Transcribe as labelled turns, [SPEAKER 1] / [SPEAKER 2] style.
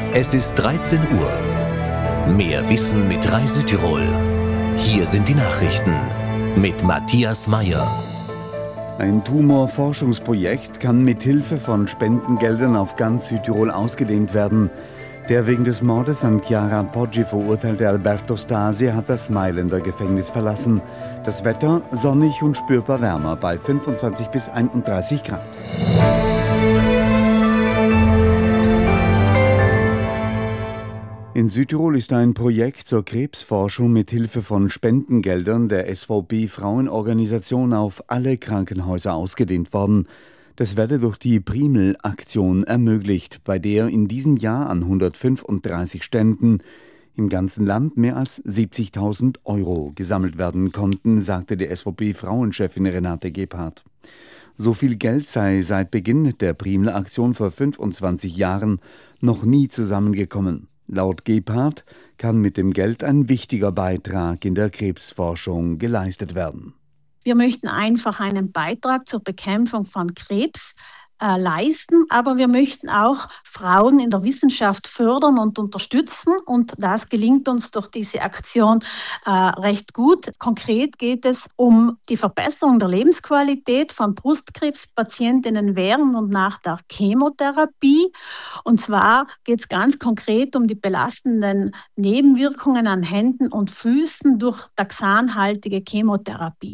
[SPEAKER 1] Es ist 13 Uhr. Mehr Wissen mit Rai Südtirol. Hier sind die Nachrichten mit Matthias Meyer.
[SPEAKER 2] Ein Tumorforschungsprojekt kann mit Hilfe von Spendengeldern auf ganz Südtirol ausgedehnt werden. Der wegen des Mordes an Chiara Poggi verurteilte Alberto Stasi hat das Mailänder Gefängnis verlassen. Das Wetter sonnig und spürbar wärmer bei 25 bis 31 Grad. In Südtirol ist ein Projekt zur Krebsforschung mit Hilfe von Spendengeldern der SVP-Frauenorganisation auf alle Krankenhäuser ausgedehnt worden. Das werde durch die Primel-Aktion ermöglicht, bei der in diesem Jahr an 135 Ständen im ganzen Land mehr als 70.000 € gesammelt werden konnten, sagte die SVP-Frauenchefin Renate Gebhardt. So viel Geld sei seit Beginn der Primel-Aktion vor 25 Jahren noch nie zusammengekommen. Laut Gebhardt kann mit dem Geld ein wichtiger Beitrag in der Krebsforschung geleistet werden.
[SPEAKER 3] Wir möchten einfach einen Beitrag zur Bekämpfung von Krebs leisten, aber wir möchten auch Frauen in der Wissenschaft fördern und unterstützen, und das gelingt uns durch diese Aktion recht gut. Konkret geht es um die Verbesserung der Lebensqualität von Brustkrebspatientinnen während und nach der Chemotherapie, und zwar geht es ganz konkret um die belastenden Nebenwirkungen an Händen und Füßen durch taxanhaltige Chemotherapie.